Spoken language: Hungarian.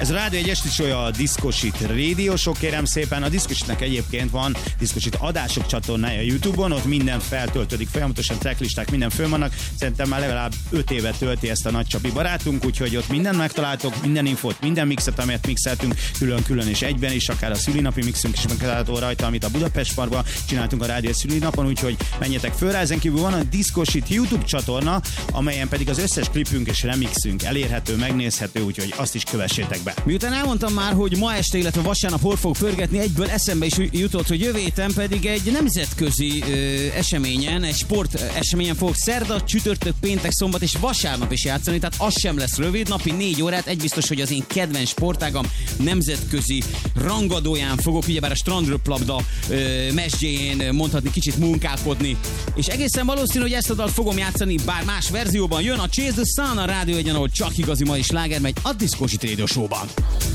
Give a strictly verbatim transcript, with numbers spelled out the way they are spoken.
Ez a Rádió egy esti show, a Diszkosit Radio Show, kérem szépen. A Diszkositnek egyébként van Diszkosit adások csatornája YouTube-on, ott minden feltöltődik, folyamatosan tracklisták, minden fönn vannak. Szerintem már legalább öt éve tölti ezt a nagy csapi barátunk, úgyhogy ott mindent megtaláltok, minden infót, minden mixet, amelyet mixeltünk, külön-külön és egyben is, akár a szülinapi mixünk is megtalálható rajta, amit a Budapest Parkban csináltunk a Rádió szülinapon, úgyhogy menjetek föl rá. Ezen kívül van a Diszkosit YouTube csatorna, amelyen pedig az összes klipünk és remixünk elérhető, megnézhető, úgyhogy azt is kövessétek be. Miután elmondtam már, hogy ma este, illetve vasárnap hol fog pörgetni, egyből eszembe is jutott, hogy jövő héten pedig egy nemzetközi ö, eseményen, egy sport eseményen fogok szerda, csütörtök, péntek, szombat és vasárnap is játszani, tehát az sem lesz rövid, napi négy órát, egy biztos, hogy az én kedvenc sportágam nemzetközi rangadóján fogok, ugyebár a strandröplabda mesdjén mondhatni, kicsit munkálkodni, és egészen valószínű, hogy ezt a dalt fogom játszani, bár más verzióban. Jön a Chase the Sun, a Rádió egyen, ahol csak igazi mai sláger megy a Diszkosit Radio Show-ban.